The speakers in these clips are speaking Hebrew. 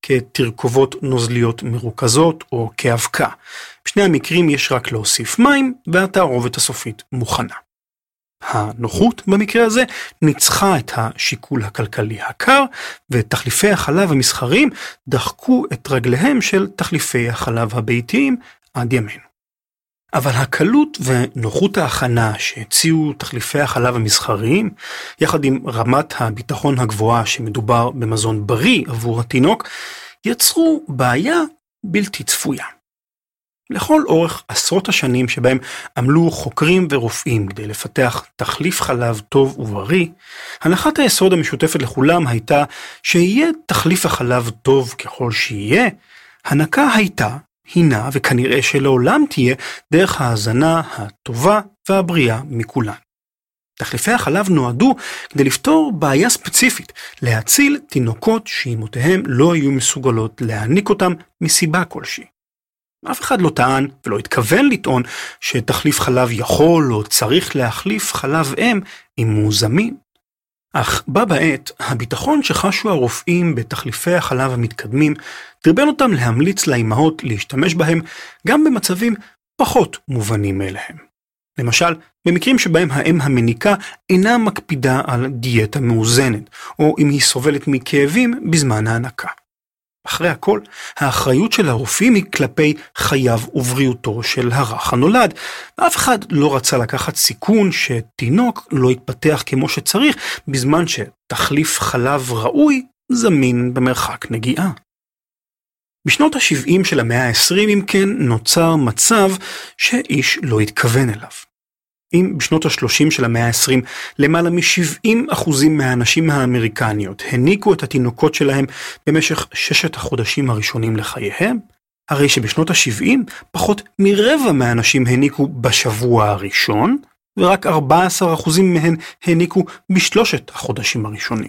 כתרכובות נוזליות מרוכזות או כאבקה. בשני המקרים יש רק להוסיף מים והתערובת הסופית מוכנה. הנוחות במקרה הזה ניצחה את השיקול הכלכלי הקר, ותחליפי החלב המסחריים דחקו את רגליהם של תחליפי החלב הביתיים עד ימינו. אבל הקלות ונוחות ההכנה שהציעו תחליפי החלב המסחריים, יחד עם רמת הביטחון הגבוהה שמדובר במזון בריא עבור התינוק, יצרו בעיה בלתי צפויה. לכל אורך עשרות השנים שבהם עמלו חוקרים ורופאים כדי לפתח תחליף חלב טוב ובריא, הנחת היסוד המשותפת לכולם הייתה שיהיה תחליף החלב טוב ככל שיהיה, הנקה הייתה, הינה וכנראה שלעולם תהיה דרך ההזנה הטובה והבריאה מכולן. תחליפי החלב נועדו כדי לפתור בעיה ספציפית, להציל תינוקות שאימותיהם לא היו מסוגלות להעניק אותם מסיבה כלשהי. אף אחד לא טען ולא התכוון לטעון שתחליף חלב יכול או צריך להחליף חלב אם אם הוא זמין. אך בה בעת, הביטחון שחשו הרופאים בתחליפי החלב המתקדמים, דרבן אותם להמליץ לאימהות להשתמש בהם גם במצבים פחות מובנים אליהם. למשל, במקרים שבהם האם המניקה אינה מקפידה על דיאטה מאוזנת, או אם היא סובלת מכאבים בזמן ההנקה. אחרי הכל, האחריות של הרופאים היא כלפי חייו ובריאותו של הרך הנולד, ואף אחד לא רצה לקחת סיכון שתינוק לא יתפתח כמו שצריך, בזמן שתחליף חלב ראוי זמין במרחק נגיעה. בשנות ה-70 של המאה ה-20, אם כן, נוצר מצב שאיש לא התכוון אליו. אם בשנות ה-30 של המאה ה-20 למעלה מ-70% מהאנשים האמריקניות הניקו את התינוקות שלהם במשך 6 החודשים הראשונים לחייהם, הרי שבשנות ה-70 פחות מרבע מהאנשים הניקו בשבוע הראשון, ורק 14% מהן הניקו ב3 החודשים הראשונים.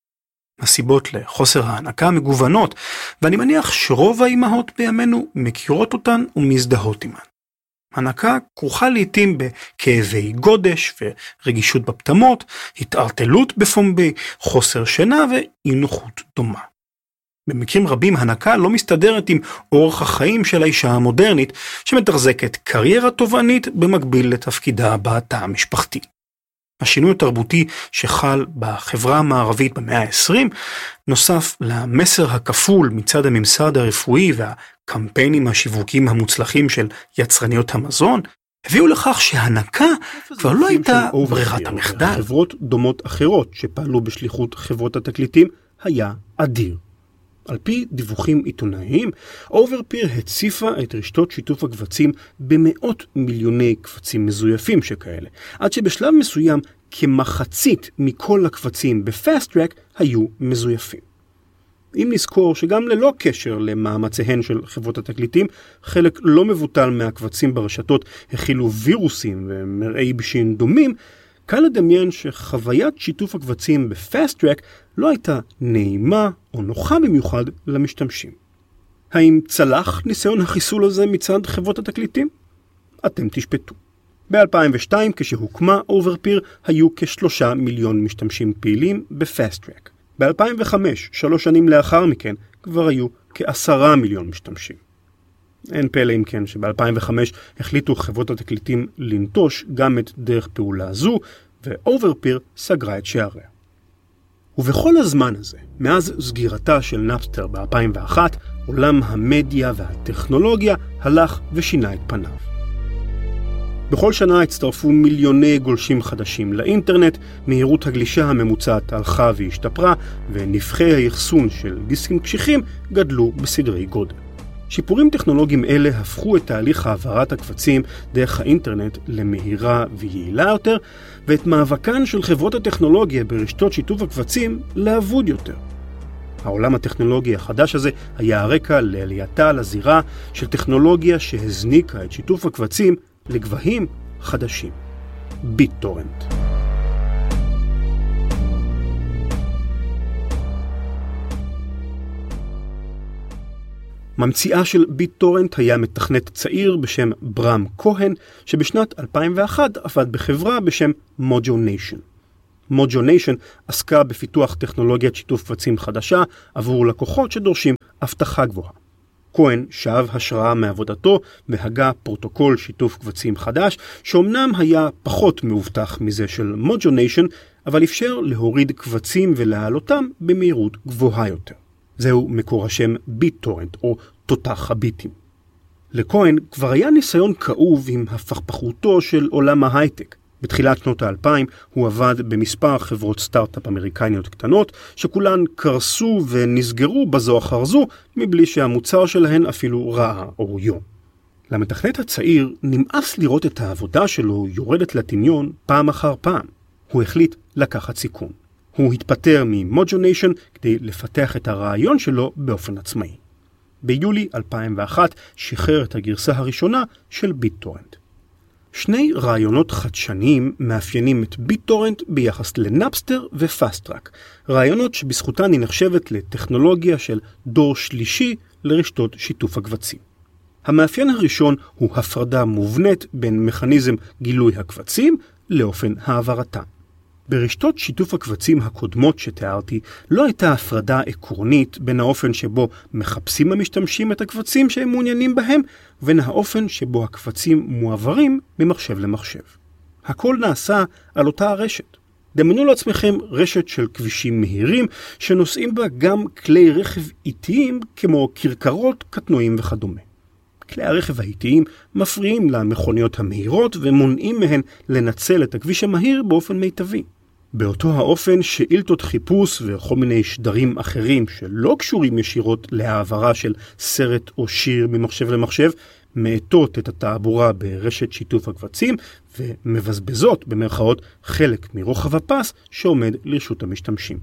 הסיבות לחוסר ההנקה מגוונות, ואני מניח שרוב האימהות בימינו מכירות אותן ומזדהות עימן. הנקה כרוכה לעתים בכאבי גודש ורגישות בפטמות, התערטלות בפומבי, חוסר שינה ואי נוחות דומה. במקרים רבים הנקה לא מסתדרת עם אורח החיים של האישה המודרנית, שמתחזקת קריירה תובענית במקביל לתפקידה בתא המשפחתי. השינוי התרבותי שחל בחברה המערבית במאה ה-20, נוסף למסר הכפול מצד הממסד הרפואי והקמפיינים השיווקיים המוצלחים של יצרניות המזון, הביאו לכך שהנקה כבר לא הייתה ברירת המחדל. חברות דומות אחרות שפעלו בשליחות חברות התקליטים היה אדיר. על פי דיווחים עיתונאיים, אוברפיר הציפה את רשתות שיתוף הקבצים במאות מיליוני קבצים מזויפים שכאלה, עד שבשלב מסוים כמחצית מכל הקבצים בפאסט טרק היו מזויפים. אם נזכור שגם ללא קשר למאמציהן של חברות התקליטים, חלק לא מבוטל מהקבצים ברשתות הכילו וירוסים ומרעי בשין דומים, קל לדמיין שחוויית שיתוף הקבצים בפאסט טרק לא הייתה נעימה או נוחה במיוחד למשתמשים. האם צלח ניסיון החיסול הזה מצד חברות התקליטים? אתם תשפטו. ב-2002, כשהוקמה אוברפיר, היו כ3 מיליון משתמשים פעילים בפאסט טרק. ב-2005, 3 שנים לאחר מכן, כבר היו כ10 מיליון משתמשים. אין פלא אם כן שב-2005 החליטו חברות התקליטים לנטוש גם את דרך פעולה זו, ואוברפיר סגרה את שעריה. ובכל הזמן הזה, מאז סגירתה של נאפסטר ב-2001, עולם המדיה והטכנולוגיה הלך ושינה את פניו. בכל שנה הצטרפו מיליוני גולשים חדשים לאינטרנט, מהירות הגלישה הממוצעת הלכה והשתפרה, ונפחי היחסון של דיסקים קשיחים גדלו בסדרי גודל. שיפורים טכנולוגיים אלה הפכו את תהליך העברת הקבצים דרך האינטרנט למהירה ויעילה יותר, ואת מאבקן של חברות הטכנולוגיה ברשתות שיתוף הקבצים לאבוד יותר. העולם הטכנולוגי החדש הזה היה הרקע לעלייתה לזירה של טכנולוגיה שהזניקה את שיתוף הקבצים לגבהים חדשים. ביטטורנט. ממציאה של ביטטורנט היה מתכנת צעיר בשם ברם כהן, שבשנת 2001 עבד בחברה בשם מוג'ו ניישן. מוג'ו ניישן עסקה בפיתוח טכנולוגיית שיתוף קבצים חדשה עבור לקוחות שדורשים אבטחה גבוהה. כהן שאב השראה מעבודתו והגה פרוטוקול שיתוף קבצים חדש, שאומנם היה פחות מאובטח מזה של מוג'ו ניישן, אבל אפשר להוריד קבצים ולהעלותם במהירות גבוהה יותר. זהו מקור השם ביטטורנט או תותח הביטים. לכהן כבר היה ניסיון כאוב עם הפכפכותו של עולם ההייטק. בתחילת שנות ה-2000 הוא עבד במספר חברות סטארט-אפ אמריקניות קטנות, שכולן קרסו ונסגרו בזו אחר זו, מבלי שהמוצר שלהן אפילו ראה אור יום. למתכנת הצעיר נמאס לראות את העבודה שלו יורדת לטמיון פעם אחר פעם. הוא החליט לקחת סיכון. הוא התפטר ממוג'ו ניישן כדי לפתח את הרעיון שלו באופן עצמאי. ביולי 2001 שחרר את הגרסה הראשונה של ביטטורנט. שני רעיונות חדשניים מאפיינים את ביטטורנט ביחס לנאפסטר ופאסט-טראק, רעיונות שבזכותן היא נחשבת לטכנולוגיה של דור שלישי לרשתות שיתוף הקבצים. המאפיין הראשון הוא הפרדה מובנית בין מכניזם גילוי הקבצים לאופן העברתם. ברשתות שיתוף הקבצים הקודמות שתיארתי לא הייתה הפרדה עקרונית בין האופן שבו מחפשים המשתמשים את הקבצים שהם מעוניינים בהם ובין האופן שבו הקבצים מועברים ממחשב למחשב. הכל נעשה על אותה הרשת. דמיינו לעצמכם רשת של כבישים מהירים שנוסעים בה גם כלי רכב איטיים כמו כרכרות, קטנועים וכדומה. כלי הרכב האיטיים מפריעים למכוניות המהירות ומונעים מהן לנצל את הכביש המהיר באופן מיטבי. באותו האופן שאילתות חיפוש וכל מיני שדרים אחרים שלא קשורים ישירות להעברה של סרט או שיר ממחשב למחשב, מאטות את התעבורה ברשת שיתוף הקבצים ומבזבזות במרכאות חלק מרוחב הפס שעומד לרשות המשתמשים.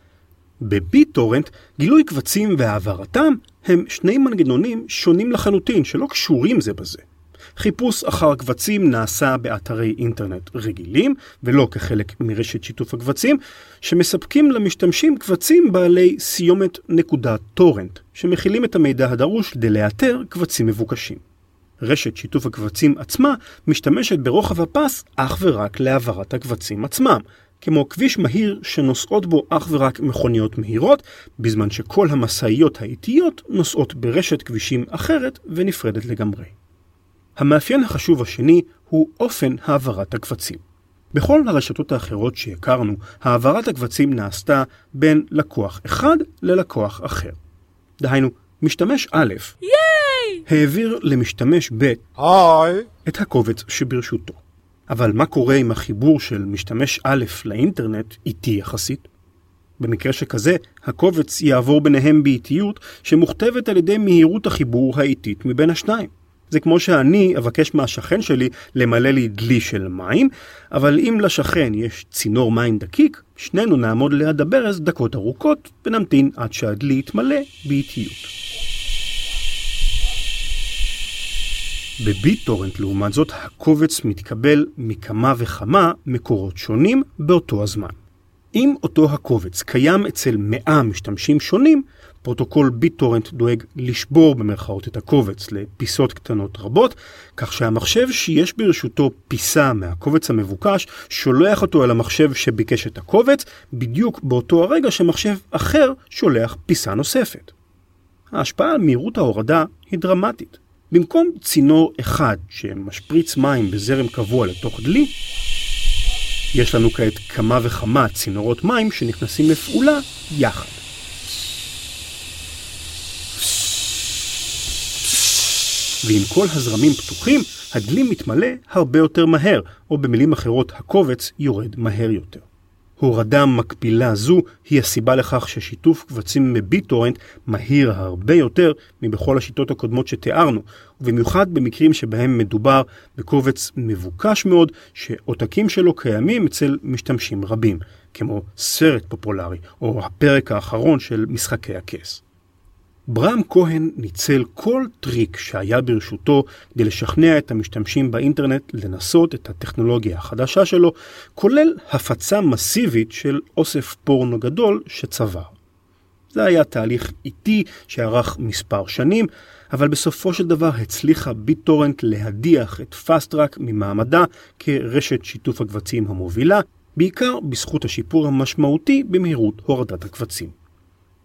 בביטטורנט גילוי קבצים והעברתם הם שני מנגנונים שונים לחלוטין שלא קשורים זה בזה. חיפוש אחר קבצים נעשה באתרי אינטרנט רגילים ולא כחלק מרשת שיתוף הקבצים שמספקים למשתמשים קבצים בעלי סיומת נקודה טורנט שמכילים את המידע הדרוש כדי לאתר קבצים מבוקשים. רשת שיתוף הקבצים עצמה משתמשת ברוחב הפס אך ורק להעברת הקבצים עצמם, כמו כביש מהיר שנוסעות בו אך ורק מכוניות מהירות, בזמן שכל המשאיות האיטיות נוסעות ברשת כבישים אחרת ונפרדת לגמרי. המאפיין החשוב השני הוא אופן העברת הקבצים. בכל הרשתות האחרות שהכרנו, העברת הקבצים נעשתה בין לקוח אחד ללקוח אחר. דהיינו, משתמש א' העביר למשתמש ב' את הקובץ שברשותו. אבל מה קורה עם החיבור של משתמש א' לאינטרנט איטי יחסית? במקרה שכזה, הקובץ יעבור ביניהם באיטיות שמוכתבת על ידי מהירות החיבור האיטית מבין השניים. זה כמו שאני אבקש מהשכן שלי למלא לי דלי של מים, אבל אם לשכן יש צינור מים דקיק, שנינו נעמוד ליד הברז דקות ארוכות ונמתין עד שהדלי יתמלא באיטיות. בביטטורנט לעומת זאת הקובץ מתקבל מכמה וכמה מקורות שונים באותו הזמן. אם אותו הקובץ קיים אצל 100 משתמשים שונים, פרוטוקול ביטטורנט דואג לשבור במרכאות את הקובץ לפיסות קטנות רבות, כך שהמחשב שיש ברשותו פיסה מהקובץ המבוקש שולח אותו אל המחשב שביקש את הקובץ, בדיוק באותו הרגע שמחשב אחר שולח פיסה נוספת. ההשפעה על מהירות ההורדה היא דרמטית. במקום צינור אחד שמשפריץ מים בזרם קבוע לתוך דלי, יש לנו כעת כמה וכמה צינורות מים שנכנסים לפעולה יחד. ועם כל הזרמים פתוחים, הדלי מתמלא הרבה יותר מהר, או במילים אחרות, הקובץ יורד מהר יותר. הורדה מקבילה זו היא הסיבה לכך ששיתוף קבצים בביטטורנט מהיר הרבה יותר מבכל השיטות הקודמות שתיארנו, ובמיוחד במקרים שבהם מדובר בקובץ מבוקש מאוד שעותקים שלו קיימים אצל משתמשים רבים, כמו סרט פופולרי או הפרק האחרון של משחקי הכס. ברם כהן ניצל כל טריק שהיה ברשותו כדי לשכנע את המשתמשים באינטרנט לנסות את הטכנולוגיה החדשה שלו, כולל הפצה מסיבית של אוסף פורנו גדול שצבר. זה היה תהליך איטי שערך מספר שנים, אבל בסופו של דבר הצליחה ביטטורנט להדיח את פאסט-טראק ממעמדה כרשת שיתוף הקבצים המובילה, בעיקר בזכות השיפור המשמעותי במהירות הורדת הקבצים.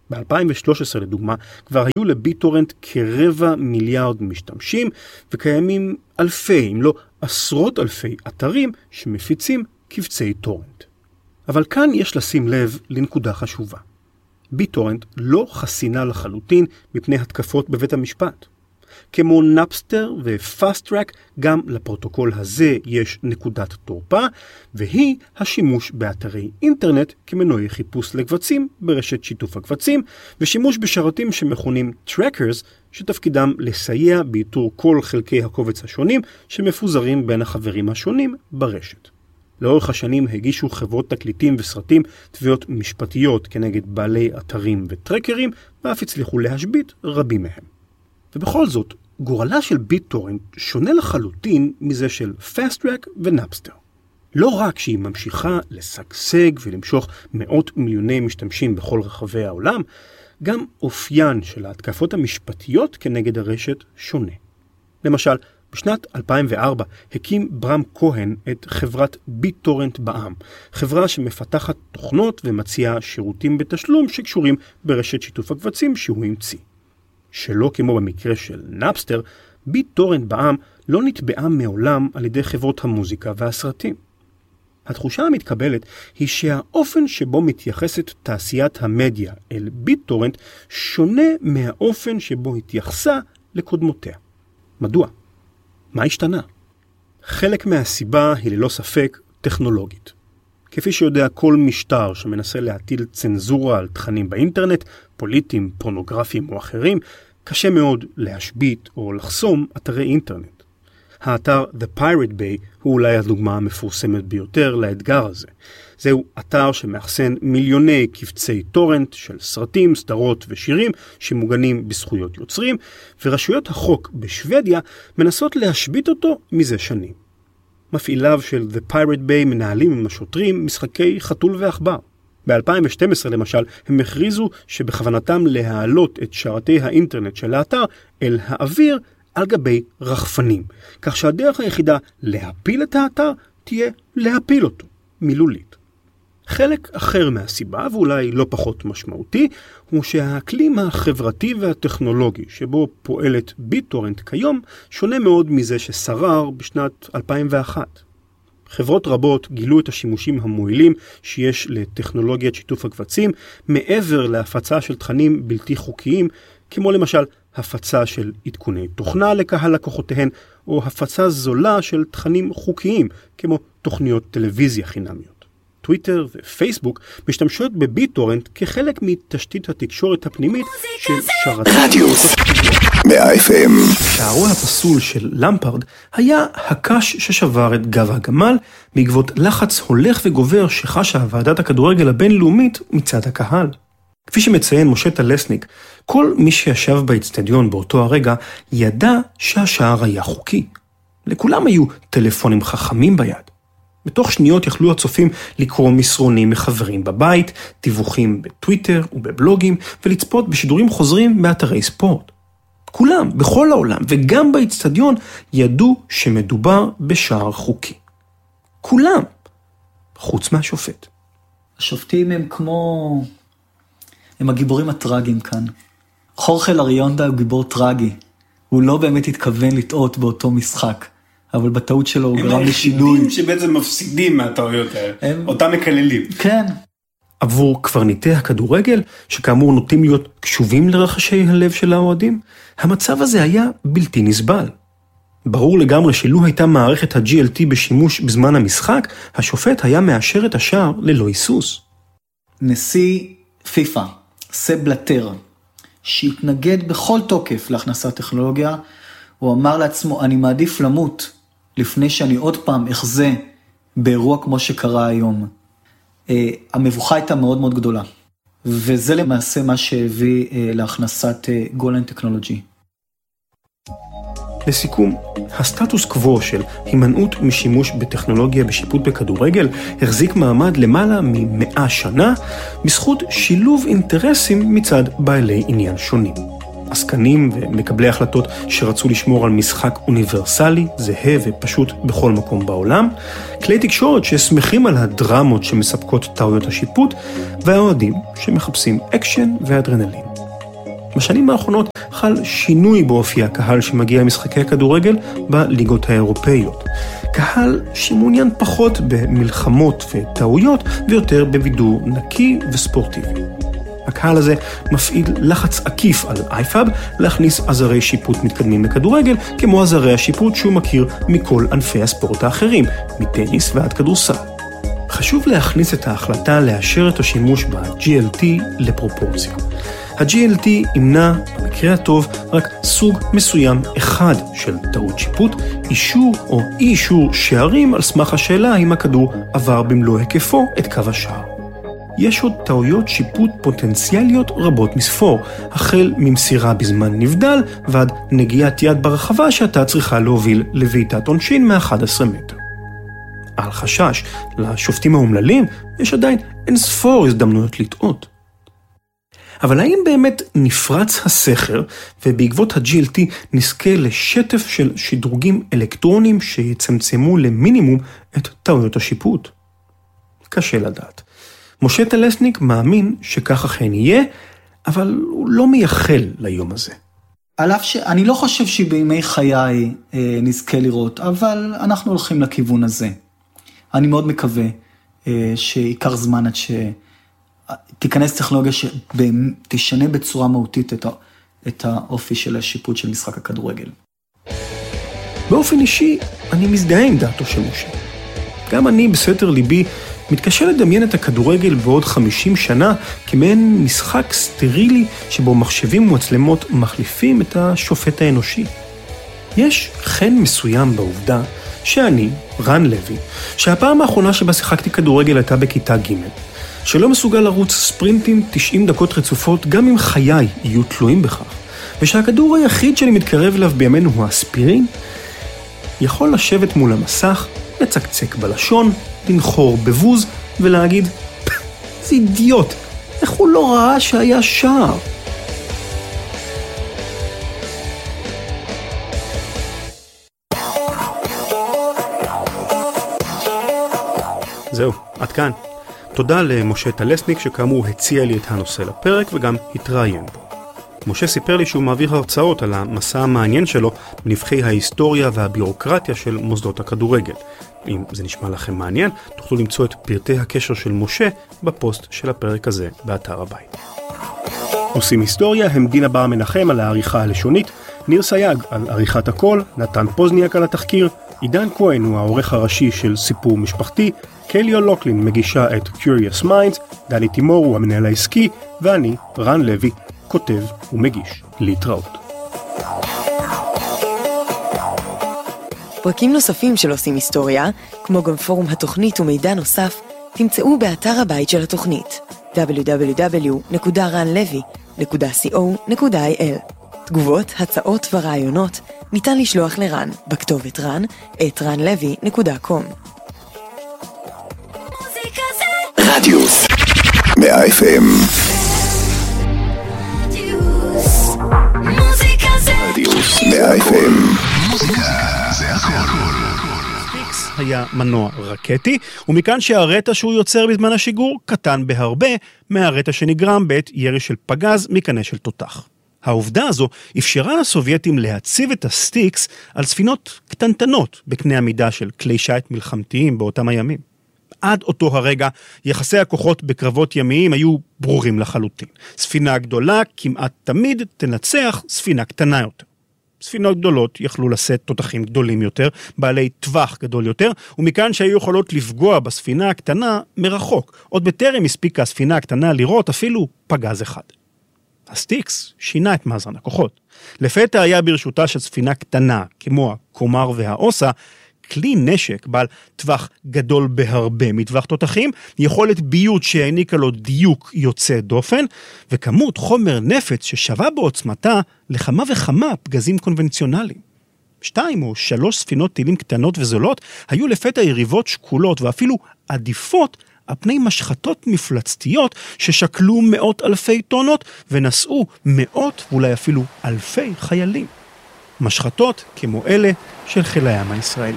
ב-2013 לדוגמה, כבר היו לביטורנט כ250 מיליון משתמשים, וקיימים אלפי, אם לא עשרות אלפי אתרים שמפיצים קבצי טורנט. אבל כאן יש לשים לב לנקודה חשובה. ביטורנט לא חסינה לחלוטין מפני התקפות בבית המשפט. כמו נאפסטר ופאסט טרק, גם לפרוטוקול הזה יש נקודת תורפה, והיא השימוש באתרי אינטרנט כמנועי חיפוש לקבצים ברשת שיתוף הקבצים, ושימוש בשרתים שמכונים trackers, שתפקידם לסייע באיתור כל חלקי הקובץ השונים שמפוזרים בין החברים השונים ברשת. לאורך השנים הגישו חברות תקליטים וסרטים תביעות משפטיות כנגד בעלי אתרים וטרקרים, ואף הצליחו להשבית רבים מהם. ובכל זאת, גורלה של ביטורנט שונה לחלוטין מזה של פאסט טרק ונאפסטר. לא רק שהיא ממשיכה לשגשג ולמשוך מאות מיליוני משתמשים בכל רחבי העולם, גם אופיין של ההתקפות המשפטיות כנגד הרשת שונה. למשל, בשנת 2004 הקים ברם כהן את חברת ביטורנט בע"מ, חברה שמפתחת תוכנות ומציעה שירותים בתשלום שקשורים ברשת שיתוף הקבצים שהוא המציא. שלא כמו במקרה של נאפסטר, ביטורנט בע"מ לא נתבעה מעולם על ידי חברות המוזיקה והסרטים. התחושה המתקבלת היא שהאופן שבו מתייחסת תעשיית המדיה אל ביטורנט שונה מהאופן שבו התייחסה לקודמותיה. מדוע? מה השתנה? חלק מהסיבה היא ללא ספק טכנולוגית. כפי שיודע כל משטר שמנסה להטיל צנזורה על תכנים באינטרנט, פוליטיים, פורנוגרפיים או אחרים, קשה מאוד להשבית או לחסום אתרי אינטרנט. האתר The Pirate Bay הוא אולי הדוגמה המפורסמת ביותר לאתגר הזה. זהו אתר שמאחסן מיליוני קבצי טורנט של סרטים, סדרות ושירים שמוגנים בזכויות יוצרים, ורשויות החוק בשוודיה מנסות להשבית אותו מזה שנים. מפעיליו של The Pirate Bay מנהלים עם השוטרים משחקי חתול ועכבר. ב-2012 למשל הם הכריזו שבכוונתם להעלות את שרתי האינטרנט של האתר אל האוויר על גבי רחפנים, כך שהדרך היחידה להפיל את האתר תהיה להפיל אותו, מילולית. חלק אחר מהסיבה, ואולי לא פחות משמעותי, הוא שהאקלים החברתי והטכנולוגי שבו פועלת ביטורנט כיום שונה מאוד מזה ששרר בשנת 2001. חברות רבות גילו את השימושים המועילים שיש לטכנולוגיית שיתוף הקבצים מעבר להפצה של תכנים בלתי חוקיים, כמו למשל הפצה של עדכוני תוכנה לקהל לקוחותיהן, או הפצה זולה של תכנים חוקיים, כמו תוכניות טלוויזיה חינמיות. טוויטר ופייסבוק משתמשות בביטורנט כחלק מתשתית התקשורת הפנימית של שרתים. רדיו 100 FM. שערו הפסול של למפרד היה הקש ששבר את גב הגמל בעקבות לחץ הולך וגובר שחשה ועדת הכדורגל הבינלאומית מצד הקהל. כפי שמציין משה טלסניק, כל מי שישב באצטדיון באותו הרגע ידע שהשער היה חוקי. לכולם היו טלפונים חכמים ביד. בתוך שניות יכלו הצופים לקרוא מסרונים מחברים בבית, דיווחים בטוויטר ובבלוגים, ולצפות בשידורים חוזרים באתרי ספורט. כולם, בכל העולם וגם באצטדיון, ידעו שמדובר בשער חוקי. כולם, חוץ מהשופט. השופטים הם הגיבורים הטרגיים כאן. חורכה לריונדה הוא גיבור טרגי. הוא לא באמת התכוון לטעות באותו משחק. אבל בטעות שלו הוא גרם לשינוי. הם היחידים שבעצם מפסידים מהטעויות האלה. אותם מקללים. כן. עבור קברניטי הכדורגל, שכאמור נוטים להיות קשובים לרחשי הלב של האוהדים, המצב הזה היה בלתי נסבל. ברור לגמרי שלו הייתה מערכת ה-GLT בשימוש בזמן המשחק, השופט היה מאשר את השער ללא היסוס. נשיא פיפה, סב בלטר, שהתנגד בכל תוקף להכנסת טכנולוגיה, הוא אמר לעצמו, אני מעדיף למות לפני שאני עוד פעם אחזה באירוע כמו שקרה היום. המבוכה הייתה מאוד מאוד גדולה, וזה למעשה מה שהביא להכנסת גולן טכנולוגי. לסיכום, הסטטוס קוו של הימנעות משימוש בטכנולוגיה בשיפוט בכדורגל החזיק מעמד למעלה מ100 שנה, בזכות שילוב אינטרסים מצד בעלי עניין שונים. עסקנים ומקבלי החלטות שרצו לשמור על משחק אוניברסלי, זהה ופשוט בכל מקום בעולם, כלי תקשורת ששמחים על הדרמות שמספקות טעויות השיפוט, והאוהדים שמחפשים אקשן ואדרנלין. בשנים האחרונות חל שינוי באופי הקהל שמגיע למשחקי כדורגל בליגות האירופאיות. קהל שמעוניין פחות במלחמות וטעויות ויותר בבידור נקי וספורטיבי. הקהל הזה מפעיל לחץ עקיף על אייפאב להכניס עזרי שיפוט מתקדמים לכדורגל, כמו עזרי השיפוט שהוא מכיר מכל ענפי הספורט האחרים, מטניס ועד כדורסל. חשוב להכניס את ההחלטה לאשר את השימוש ב-GLT לפרופורציה. ה-GLT ימנע, במקרה הטוב, רק סוג מסוים אחד של טעות שיפוט, אישור או אי אישור שערים על סמך השאלה אם הכדור עבר במלוא היקפו את קו השער. יש עוד טעויות שיפוט פוטנציאליות רבות מספור, החל ממסירה בזמן נבדל ועד נגיעת יד ברחבה שאתה צריכה להוביל לביתת עונשין מ-11 מטר. על חשש לשופטים האומללים יש עדיין אין ספור הזדמנויות לטעות. אבל האם באמת נפרץ הסכר ובעקבות ה-GLT נזכה לשטף של שדרוגים אלקטרונים שיצמצמו למינימום את טעויות השיפוט? קשה לדעת. משה טלסניק מאמין שכך אכן יהיה, אבל הוא לא מייחל ליום הזה. על אף שאני לא חושב שבימי חיי נזכה לראות, אבל אנחנו הולכים לכיוון הזה. אני מאוד מקווה שיקח זמן עד שתיכנס טכנולוגיה שתשנה בצורה מהותית את האופי של השיפוט של משחק הכדורגל. באופן אישי, אני מזדהה עם דעתו של משה. גם אני בסתר ליבי מתקשה לדמיין את הכדורגל בעוד 50 שנה כמעין משחק סטרילי שבו מחשבים ומצלמות מחליפים את השופט האנושי. יש חן מסוים בעובדה שאני, רן לוי, שהפעם האחרונה שבה שיחקתי כדורגל הייתה בכיתה ג', שלא מסוגל לרוץ ספרינטים 90 דקות רצופות גם אם חיי יהיו תלויים בכך, ושהכדור היחיד שאני מתקרב אליו בימינו הוא אספירין, יכול לשבת מול המסך, לצקצק בלשון, לנחור בבוז ולהגיד, זה אידיוט, איך הוא לא ראה שהיה שער? זהו, עד כאן. תודה למשה טלסניק שכאמור הציע לי את הנושא לפרק וגם התראיין בו. משה סיפר לי שהוא מעביר הרצאות על המסע המעניין שלו בנבחי ההיסטוריה והבירוקרטיה של מוסדות הכדורגל. אם זה נשמע לכם מעניין, תוכלו למצוא את פרטי הקשר של משה בפוסט של הפרק הזה באתר הבית. עושים היסטוריה הם דינה בר מנחם על העריכה הלשונית, ניר סייג על עריכת הקול, נתן פוזניאק על התחקיר, עידן כהן הוא העורך הראשי של סיפור משפחתי, קליו לוקלין מגישה את Curious Minds, דני תימור הוא המנהל העסקי, ואני, רן לוי, כותב ומגיש. להתראות. פרקים נוספים של עושים היסטוריה, כמו גם פורום התוכנית ומידע נוסף, תמצאו באתר הבית של התוכנית www.ranlevy.co.il. תגובות, הצעות ורעיונות ניתן לשלוח לרן בכתובת ran@ranlevy.com. רדיוס 100 FM. רדיוס 100 FM. סטיקס היה מנוע רקטי, ומכאן שהרטע שהוא יוצר בזמן השיגור קטן בהרבה מהרטע שנגרם בעת ירי של פגז מקנה של תותח. העובדה הזו אפשרה לסובייטים להציב את הסטיקס על ספינות קטנטנות בקנה המידה של כלי שיט מלחמתיים באותם הימים. עד אותו הרגע יחסי הכוחות בקרבות ימיים היו ברורים לחלוטין. ספינה גדולה כמעט תמיד תנצח ספינה קטנה יותר. ספינות גדולות יכלו לשאת תותחים גדולים יותר, בעלי טווח גדול יותר, ומכאן שהיו יכולות לפגוע בספינה הקטנה מרחוק. עוד בטרם הספיקה הספינה הקטנה לראות אפילו פגז אחד. הסטיקס שינה את מאזן הכוחות. לפתע היה ברשותה של ספינה קטנה, כמו הקומר והאוסה, כלי נשק בעל טווח גדול בהרבה מטווח תותחים, יכולת ביות שהעניקה לו דיוק יוצא דופן, וכמות חומר נפץ ששווה בעוצמתה לכמה וכמה פגזים קונבנציונליים. 2 או 3 ספינות טילים קטנות וזולות היו לפתע יריבות שקולות ואפילו עדיפות על פני משחטות מפלצתיות ששקלו מאות אלפי טונות ונשאו מאות ואולי אפילו אלפי חיילים. משחטות כמו אלה של חיל הים הישראלי.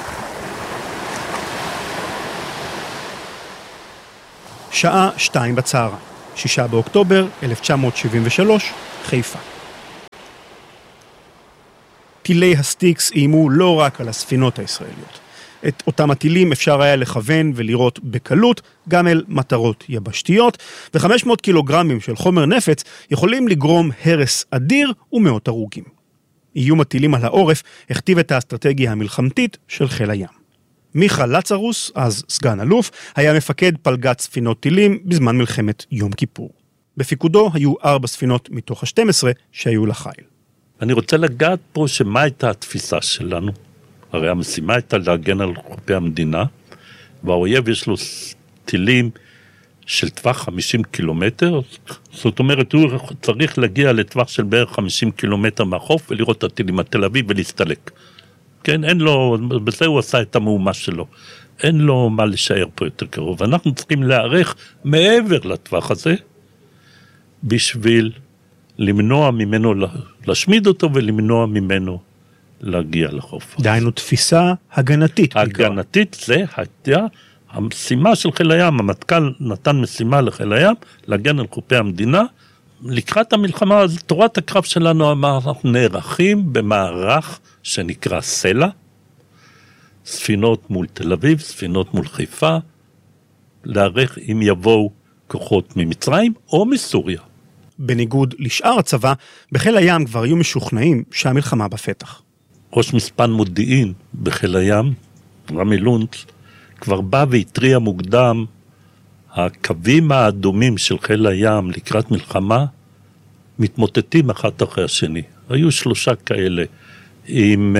שעה 2 בצהריים, 6 באוקטובר 1973, חיפה. טילי הסטיקס איימו לא רק על הספינות הישראליות. את אותם הטילים אפשר היה לכוון ולראות בקלות גם אל מטרות יבשתיות, ו500 קילוגרמים של חומר נפץ יכולים לגרום הרס אדיר ומאות הרוגים. איום הטילים על העורף הכתיב את האסטרטגיה המלחמתית של חיל הים. מיכה לצרוס, אז סגן אלוף, היה מפקד פלגת ספינות טילים בזמן מלחמת יום כיפור. בפיקודו היו 4 ספינות מתוך ה-12 שהיו לחיל. אני רוצה לגעת פה שמה הייתה התפיסה שלנו. הרי המשימה הייתה להגן על חופי המדינה, והאויב יש לו טילים של טווח 50 קילומטר, זאת אומרת הוא צריך להגיע לטווח של בערך 50 קילומטר מהחוף, ולראות את הטילים התל אביב ולהסתלק. כן, אין לו, בזה הוא עשה את המהומה שלו. אין לו מה לשאר פה יותר קרוב. אנחנו צריכים להערך מעבר לטווח הזה, בשביל למנוע ממנו, להשמיד אותו ולמנוע ממנו להגיע לחוף. דהיינו תפיסה הגנתית. הגנתית זה הייתה המשימה של חיל הים. המטכ"ל נתן משימה לחיל הים, להגן על חופי המדינה. לקראת המלחמה, תורת הקרב שלנו אמר, אנחנו נערכים במערך שנקרא סלע, ספינות מול תל אביב, ספינות מול חיפה, להערך אם יבואו כוחות ממצרים או מסוריה. בניגוד לשאר הצבא, בחיל הים כבר היו משוכנעים שהמלחמה בפתח. ראש מספן מודיעין בחיל הים, רמי לונץ, כבר בא והטריע מוקדם, הקווים האדומים של חיל הים לקראת מלחמה, מתמוטטים אחד אחרי השני. היו 3 כאלה, אם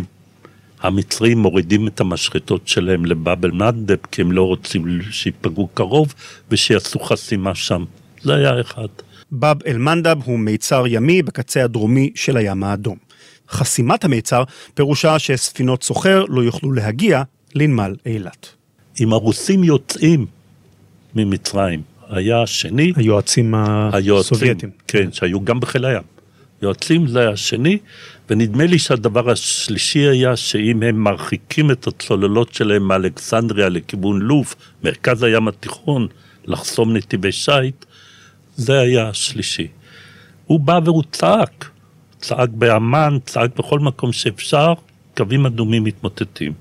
המצרים מורידים את המשחטות שלהם לבאב אל-מנדב, כי הם לא רוצים שיפגעו קרוב, ושיעשו חסימה שם. זה היה אחד. באב אל-מנדב הוא מיצר ימי בקצה הדרומי של הים האדום. חסימת המיצר פירושה שספינות סוחר לא יוכלו להגיע לנמל אילת. אם הרוסים יוצאים ממצרים, היה השני. היועצים הסובייטים. כן, שהיו גם בחיל הים. יועצים זה השני, ונדמה לי שהדבר השלישי היה שאם הם מרחיקים את הצוללות שלהם מאלכסנדריה לכיוון לוב, מרכז הים התיכון, לחסום נתיבי שייט, זה היה השלישי. הוא בא והוא צעק באמן, צעק בכל מקום שאפשר, קווים אדומים מתמוטטים.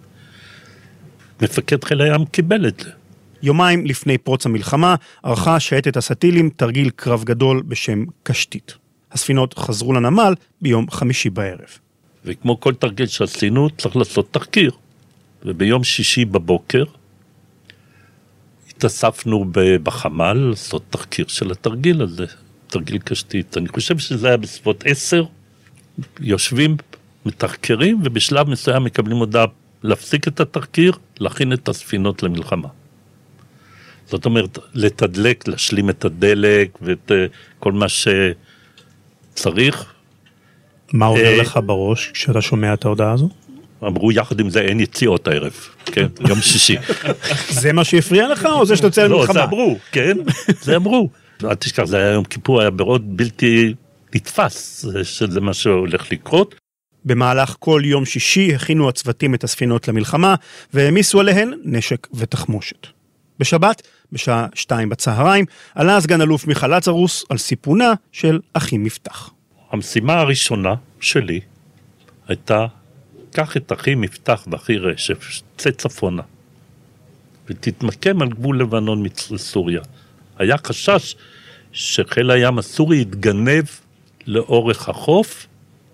מפקד חיל הים קיבל את זה. יומיים לפני פרוץ המלחמה, ערכה שייטת הסטילים תרגיל קרב גדול בשם קשתית. הספינות חזרו לנמל ביום 5 בערב. וכמו כל תרגיל שעשינו, צריך לעשות תחקיר. וביום 6 בבוקר, התאספנו בחמ"ל לעשות תחקיר של התרגיל הזה, תרגיל קשתית. אני חושב שזה היה בסביבות 10, יושבים, מתחקרים, ובשלב מסוים מקבלים הודעה להפסיק את התחקיר, להכין את הספינות למלחמה. זאת אומרת, לתדלק, להשלים את הדלק, ואת כל מה שצריך. מה עובר לך בראש כשאתה שומע את ההודעה הזו? אמרו, יחד עם זה אין יציאות הערב, כן, יום 6. זה מה שהפריע לך, או זה שאתה יוצא למלחמה? לא, זה אמרו, כן, זה אמרו. אל תשכח, זה היה יום כיפור, היה מאוד בלתי נתפס, שזה מה שהולך לקרות. במהלך כל יום 6 הכינו הצוותים את הספינות למלחמה, והמיסו עליהן נשק ותחמושת. בשבת, בשעה 2 בצהריים, עלה סגן אלוף מיכה לצרוס על סיפונה של אחים מפתח. המשימה הראשונה שלי הייתה, קח את אחי מפתח ואחי רשף, צא צפונה, ותתמקם על גבול לבנון מצרי-סוריה. היה חשש שחיל הים הסורי יתגנב לאורך החוף,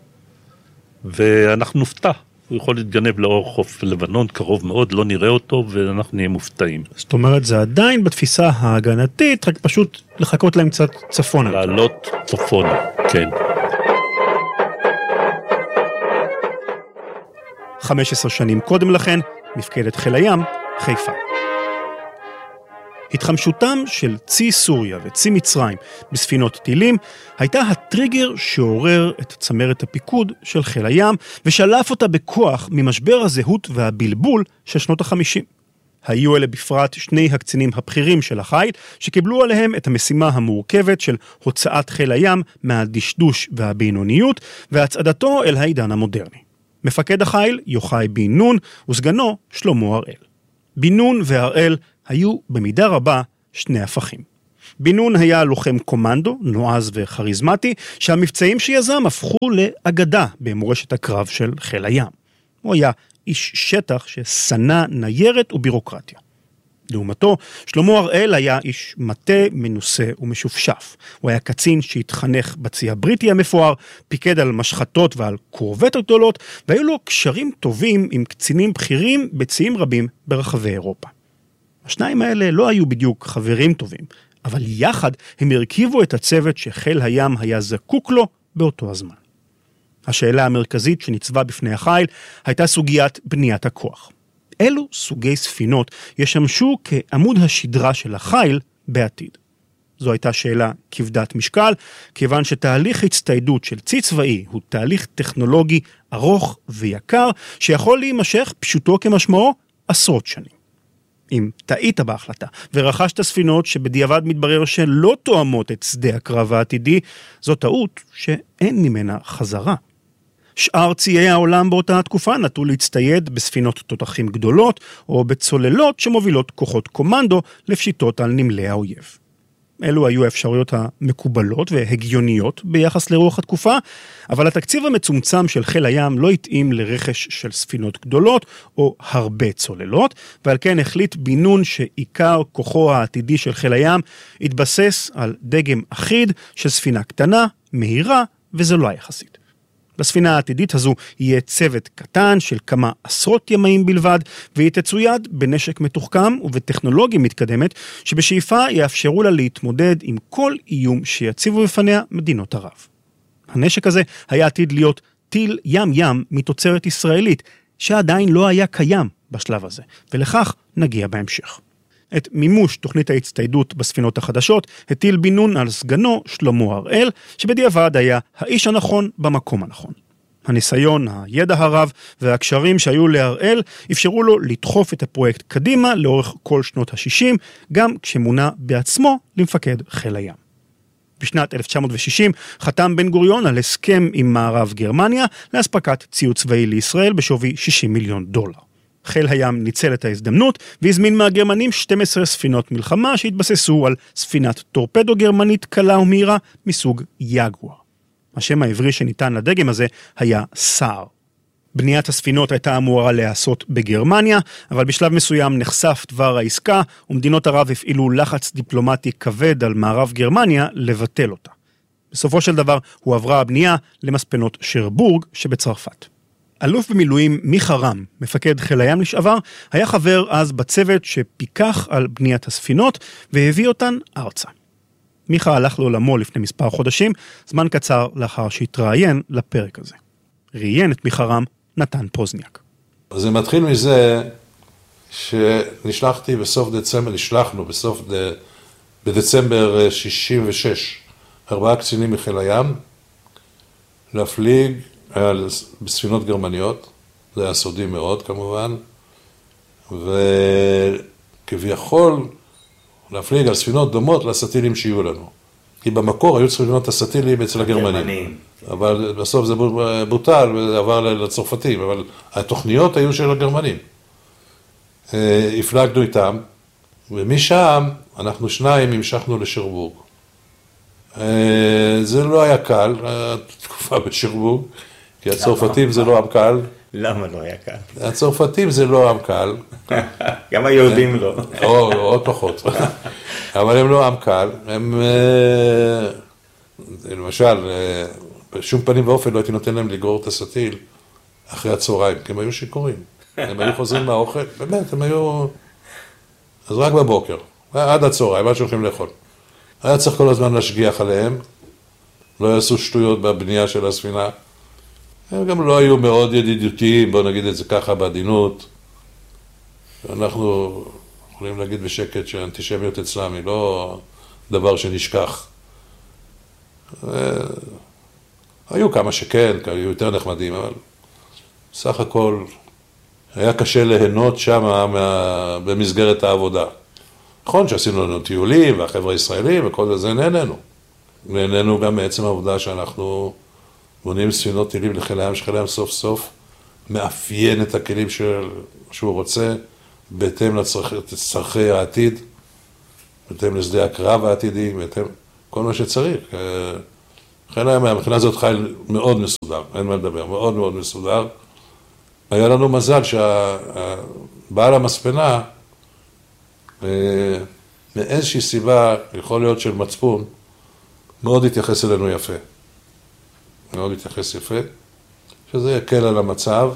ואנחנו נופתע. הוא יכול להתגנב לאורך חוף לבנון, קרוב מאוד, לא נראה אותו, ואנחנו נהיה מופתעים. זאת אומרת, זה עדיין בתפיסה ההגנתית, רק פשוט לחכות להם קצת צפונה. לעלות צפונה, כן. 15 שנים קודם לכן, מפקדת חיל הים, חיפה. התחמשותם של צי סוריה וצי מצרים בספינות טילים הייתה הטריגר שעורר את צמרת הפיקוד של חיל הים ושלף אותה בכוח ממשבר הזהות והבלבול של שנות ה-50. היו אלה בפרט שני הקצינים הבכירים של החיל, שקיבלו עליהם את המשימה המורכבת של הוצאת חיל הים מהדשדוש והבינוניות, והצעדתו אל העידן המודרני. מפקד החיל, יוחאי בן נון, וסגנו, שלמה הראל. בן נון והראל היו במידה רבה שני הפכים. בן נון היה לוחם קומנדו, נועז וכריזמטי, שהמבצעים שיזם הפכו לאגדה במורשת הקרב של חיל הים. הוא היה איש שטח ששנא ניירת ובירוקרטיה. לעומתו, שלמה הראל היה איש מטה, מנוסה ומשופשף. הוא היה קצין שהתחנך בצי הבריטי המפואר, פיקד על משחטות ועל קורבטות גדולות, והיו לו קשרים טובים עם קצינים בכירים בציים רבים ברחבי אירופה. השניים האלה לא היו בדיוק חברים טובים, אבל יחד הם הרכיבו את הצוות שחיל הים היה זקוק לו באותו הזמן. השאלה המרכזית שניצבה בפני החיל הייתה סוגיית בניית הכוח. אילו סוגי ספינות ישמשו כעמוד השדרה של החיל בעתיד? זו הייתה שאלה כבדת משקל, כיוון שתהליך הצטיידות של צי צבאי הוא תהליך טכנולוגי ארוך ויקר, שיכול להימשך פשוטו כמשמעו עשרות שנים. אם טעית בהחלטה ורכשת ספינות שבדיעבד מתברר שלא תואמות את שדה הקרב העתידי, זו טעות שאין ממנה חזרה. שאר ציי העולם באותה התקופה נטו להצטייד בספינות תותחים גדולות או בצוללות שמובילות כוחות קומנדו לפשיטות על נמלי האויב. אלו היו האפשרויות המקובלות והגיוניות ביחס לרוח התקופה, אבל התקציב המצומצם של חיל הים לא התאים לרכש של ספינות גדולות או הרבה צוללות, ועל כן החליט בן נון שעיקר כוחו העתידי של חיל הים התבסס על דגם אחיד של ספינה קטנה, מהירה וזולה יחסית. בספינה העתידית הזו יהיה צוות קטן של כמה עשרות ימאים בלבד, והיא תצויד בנשק מתוחכם ובטכנולוגיה מתקדמת, שבשאיפה יאפשרו לה להתמודד עם כל איום שיציבו בפניה מדינות ערב. הנשק הזה היה עתיד להיות טיל ים מתוצרת ישראלית, שעדיין לא היה קיים בשלב הזה, ולכך נגיע בהמשך. את מימוש תוכנית ההצטיידות בספינות החדשות הטיל בן נון על סגנו שלמה הראל, שבדיעבד היה האיש הנכון במקום הנכון. הניסיון, הידע הרב והקשרים שהיו להראל אפשרו לו לדחוף את הפרויקט קדימה לאורך כל שנות ה-60, גם כשמונה בעצמו למפקד חיל הים. בשנת 1960 חתם בן גוריון על הסכם עם מערב גרמניה להספקת ציוד צבאי לישראל בשווי $60 מיליון. חיל הים ניצל את ההזדמנות והזמין מהגרמנים 12 ספינות מלחמה שהתבססו על ספינת טורפדו גרמנית קלה ומהירה מסוג יגואר. השם העברי שניתן לדגם הזה היה סער. בניית הספינות הייתה אמורה להיעשות בגרמניה, אבל בשלב מסוים נחשף דבר העסקה, ומדינות ערב הפעילו לחץ דיפלומטי כבד על מערב גרמניה לבטל אותה. בסופו של דבר הועברה הבנייה למספנות שרבורג שבצרפת. אלוף במילואים מיכה רם, מפקד חיל הים לשעבר, היה חבר אז בצוות שפיקח על בניית הספינות והביא אותן ארצה. מיכה הלך לעולמו לפני מספר חודשים, זמן קצר לאחר שהתראיין לפרק הזה. ראיין את מיכה רם נתן פוזניאק. זה מתחיל מזה שנשלחנו בדצמבר 66, 4 קצינים מחיל הים, להפליג בספינות גרמניות, זה היה סודי מאוד כמובן, וכביכול להפליג על ספינות דומות לסטילים שיהיו לנו. כי במקור היו ספינות הסטילים אצל הגרמנים. אבל בסוף זה בוטל ועבר לצרפתים, אבל התוכניות היו של הגרמנים. הפלגנו איתם, ומשם אנחנו 2 המשכנו לשרבורג. זה לא היה קל, התקופה בשרבורג, כי הצרפתים זה לא עם קל. למה לא היה קל? הצרפתים זה לא עם קל. גם היהודים לא. עוד פחות. אבל הם לא עם קל. הם, למשל, בשום פנים ואופן לא הייתי נותן להם לגרור את הסטיל אחרי הצהריים, כי הם היו שיכורים. הם היו חוזרים מהאוכל, באמת, הם היו... אז רק בבוקר, עד הצהריים, מה שהולכים לאכול. היה צריך כל הזמן להשגיח עליהם, לא יעשו שטויות בבנייה של הספינה. הם גם לא היו מאוד ידידותיים, בואו נגיד את זה ככה בעדינות. אנחנו יכולים להגיד בשקט שהאנטישמיות אצלם היא לא דבר שנשכח. היו כמה שכן, היו יותר נחמדים, אבל סך הכל היה קשה ליהנות שם במסגרת העבודה. נכון שעשינו לנו טיולים, והחבר'ה הישראלים וכל זה נהנינו. נהנינו גם מעצם העובדה שאנחנו בונים ספינות טילים לחיל הים, שחיל הים סוף סוף מאפיין את הכלים שהוא רוצה, בהתאם לצרכי העתיד, בהתאם לשדה הקרב העתידי, בהתאם כל מה שצריך. חיל הים מהבחינה הזאת חיל מאוד מסודר, אין מה לדבר, מאוד מאוד מסודר. היה לנו מזל שהבעל המספנה, מאיזושהי סיבה, יכול להיות של מצפון, מאוד התייחס אלינו יפה. מאוד התייחס יפה, שזה יקל על המצב,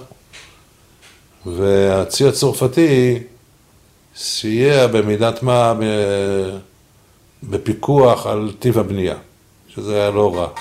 והצי הצרפתי סייע במידת מה בפיקוח על טיב הבנייה, שזה היה לא רע.